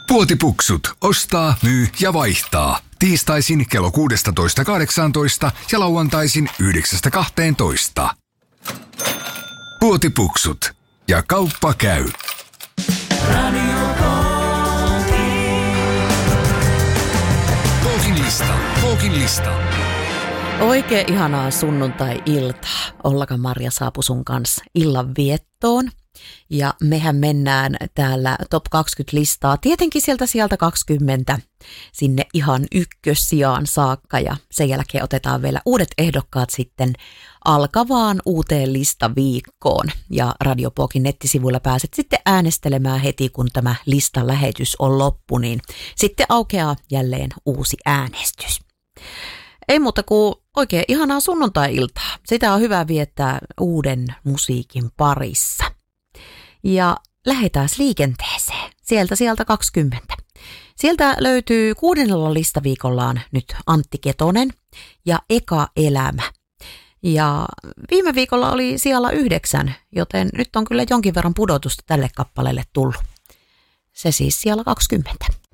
Puotipuksut. Ostaa, myy ja vaihtaa. Tiistaisin kello 16.18 ja lauantaisin 9.12. Puotipuksut. Ja kauppa käy. Vokin lista. Oikein ihanaa sunnuntai-iltaa. Ollaka Marja saapui sun kanssa illan viettoon. Ja mehän mennään täällä Top 20-listaa tietenkin sieltä 20 sinne ihan ykkössijaan saakka. Ja sen jälkeen otetaan vielä uudet ehdokkaat sitten alkavaan uuteen listaviikkoon. Ja Radio Pokin nettisivuilla pääset sitten äänestelemään heti, kun tämä listan lähetys on loppu, niin sitten aukeaa jälleen uusi äänestys. Ei muuta kuin oikein ihanaa sunnuntai-iltaa. Sitä on hyvä viettää uuden musiikin parissa. Ja lähdetään liikenteeseen. Sieltä 20. Sieltä löytyy 6. listaviikollaan nyt Antti Ketonen ja Eka elämä. Ja viime viikolla oli siellä 9, joten nyt on kyllä jonkin verran pudotusta tälle kappaleelle tullut. Se siis siellä 20.